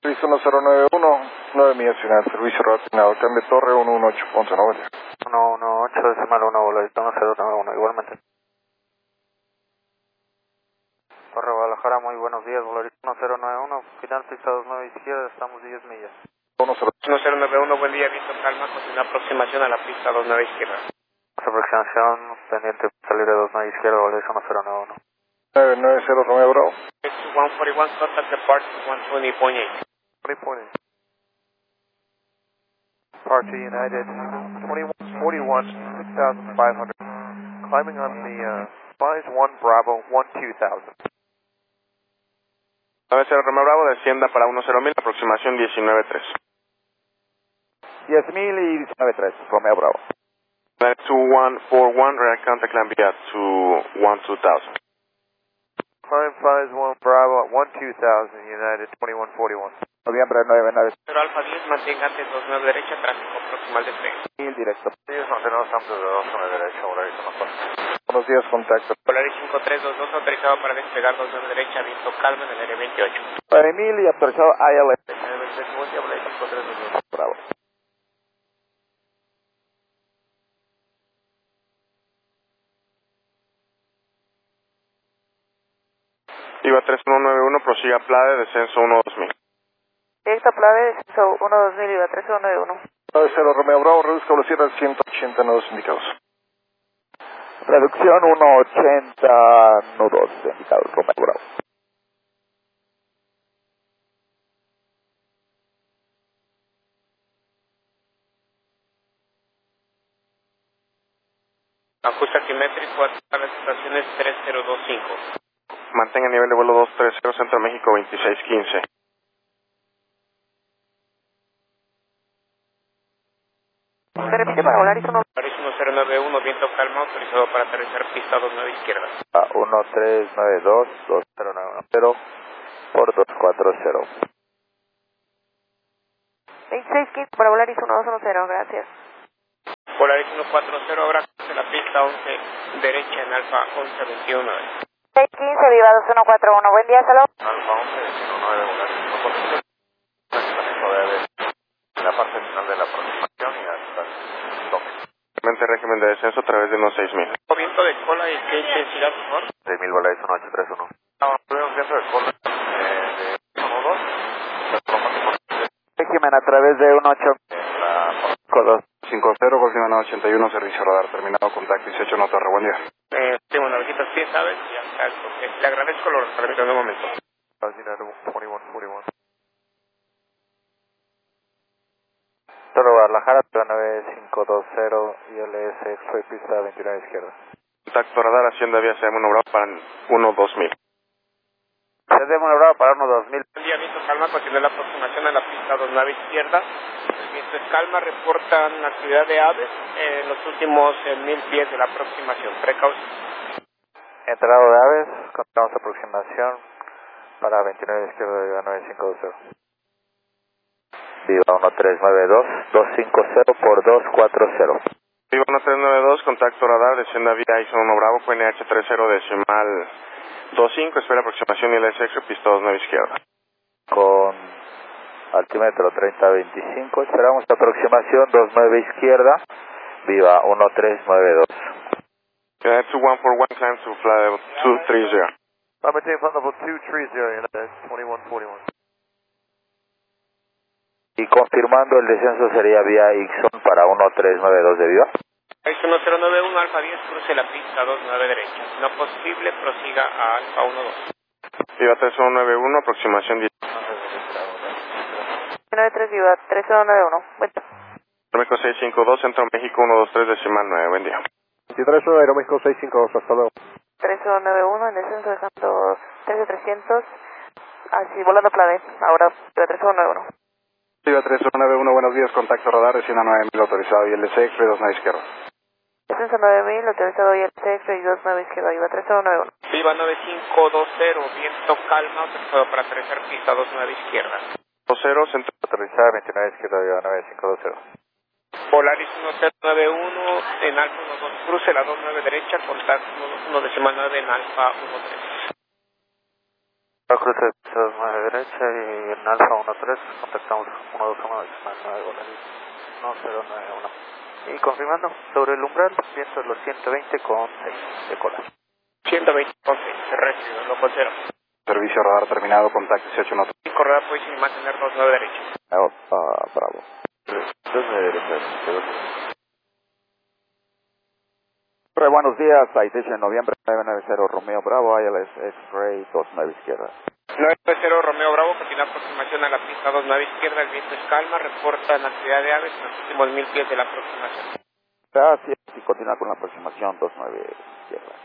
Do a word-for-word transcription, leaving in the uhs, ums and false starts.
Servicio uno cero nueve uno, nueve millas final, servicio reasignado, cambio torre uno uno ocho, Ponce, Nuevo León. uno uno ocho, decimal uno, voladito uno cero nueve uno, igualmente. Torre Guadalajara, muy buenos días, voladito uno cero nueve uno, final pista dos nueve izquierda, estamos diez millas. uno cero nueve uno, buen día, visto calma, con una aproximación a la pista dos nueve izquierda. Aproximación pendiente, salir de dos nueve izquierda, voladito uno cero nueve uno. nueve nueve cero Romeo Bravo. It's one forty-one, contact departure one twenty point eight. twenty point eight. Departure United, twenty-one forty-one, six thousand five hundred. Climbing on the uh, Spies one Bravo, one two thousand. nueve cero Romeo Bravo, descienda para uno cero mil, aproximación diecinueve tres. diez mil y diecinueve tres, Romeo Bravo. two one four one, rear contact land via to one two thousand. Climb Spies one Bravo, one two thousand, United, twenty-one forty-one. Noviembre nueve nueve. Pero Alfa diez, mantenga antes dos nueve derecha, tráfico proximal de tres. mil directo. Sí, mantenemos amplios de dos nueve derecha, voladito mejor. Buenos días, contacto. Polaris cinco tres dos dos, autorizado para despegar dos nueve derecha, viento calma en el área veintiocho. nueve mil y autorizado I L S. Bravo. Iba tres uno nueve uno, prosiga Plade, descenso uno dos mil. Directo Plade, descenso uno dos mil, iba tres uno nueve uno. nueve cero Romeo Bravo, reduzca velocidad al ciento ochenta nudos indicados. Reducción uno ochenta nudos indicados, Romeo Bravo. Ajuste altimétrico a las estaciones tres cero dos cinco. Mantenga nivel de vuelo dos tres cero, Centro México veintiséis quince. ¿Se repite para volar? Hizo uno. Polaris uno cero nueve uno, viento calma, autorizado para aterrizar pista dos nueve izquierda. A uno tres nueve dos, dos cero nueve uno cero por dos cuatro cero. veintiséis quince para volar, hizo uno dos uno cero, gracias. Polaris uno cuatro cero, ahora de la pista once derecha en Alfa once veintiuno. seis quince, viva dos uno cuatro uno, buen día, salud. Alfa once veintiuno nueve, voladito por la parte final de la aproximación y hasta el toque. Régimen de descenso a través de unos seis mil. Viento de cola y qué intensidad, por favor. seis mil voladito uno ocho tres uno. Tuvimos viento de cola eh, de uno dos. Régimen a través de uno ocho. dos cinco cero, Golfina ochenta y uno, servicio radar terminado, contacto dieciocho, no Torre, buen día. Eh, tengo navejitas pie, ¿sabes? Ya está el toque. Le agradezco los permítame un momento. veintiuno cuarenta y uno. Toro Guadalajara, nueve cinco dos cero, I L S, X-Ray, pista veintinueve izquierda. Contacto radar, hacienda vía C M uno Bravo para uno dos mil. C M uno Bravo para uno dos mil. Buen día, viento calma, continúa la aproximación a la pista dos nueve izquierda. El viento es calma, reportan actividad de aves en los últimos eh, mil pies de la aproximación. Precaución. Entrado de aves, contamos aproximación para veintinueve izquierda, Viva nueve cinco dos cero. Viva uno tres nueve dos, dos cinco cero por dos cuatro cero. Viva uno tres nueve dos, contacto radar, descienda vía I S O uno Bravo, Q N H treinta decimal veinticinco, espera aproximación I L S X, pista dos nueve izquierda. Con altímetro treinta veinticinco, esperamos aproximación dos nueve izquierda, Viva uno tres nueve dos. two one four one, climb to fly level two three zero. I'm maintaining flight level two three zero, United, twenty-one forty-one. Y confirmando el descenso sería vía Ixon para uno tres nueve dos de Viva. Es uno cero nueve uno, Alfa diez, cruce la pista dos nueve derecha. No posible, prosiga a Alfa uno dos. Viva tres uno nueve uno, aproximación diez. nueve tres, viva tres uno nueve uno, buen día. México seis cinco dos, Centro México uno dos tres decimal nueve, buen día. veintitrés uno, Aeroméxico seis cinco dos, hasta luego. tres uno nueve uno, en descenso dejando trece trescientos, así volando Plade, ahora tres uno nueve uno. Viva tres uno nueve uno, buenos días, contacto radar, descienda nueve mil, autorizado I L S X, dos nueve izquierda. Descenso nueve mil, autorizado I L S X, y dos nueve izquierda, viva tres uno nueve uno. Viva nueve cinco dos cero, viento calma, autorizado para aterrizar pista dos nueve izquierda. dos cero, Centro Aterrizada veintinueve izquierda, Viva nueve cinco dos cero. Polaris uno cero nueve uno, en Alfa uno dos, cruce la dos nueve derecha, contacto uno decimal nueve en Alfa uno tres. cruce dos nueve derecha y en Alfa uno tres contactamos uno dos uno nueve uno cero nueve uno. Y confirmando, sobre el umbral, viento de los ciento veinte con seis de cola. ciento veinte con seis, recibido, lo cero. Servicio radar terminado, contacto dieciocho uno tres. Corredor position y mantener dos nueve derecha. Alfa, bravo. dos nueve derecha. Re, buenos días, Citation Noviembre nueve nueve cero Romeo Bravo, I L S X-Ray dos nueve izquierda. nueve nueve cero Romeo Bravo, continúa aproximación a la pista dos nueve izquierda, el viento es calma, reportan actividad de aves en los últimos mil pies de la aproximación. Gracias, y continúa con la aproximación dos nueve izquierda.